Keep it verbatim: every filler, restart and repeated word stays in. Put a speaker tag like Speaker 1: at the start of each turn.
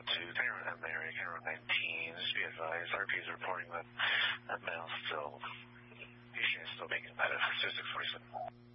Speaker 1: out to kind of around that area, kind of around nineteen. Just be advised, R P is reporting that that male still, he's still being competitive. six forty-seven.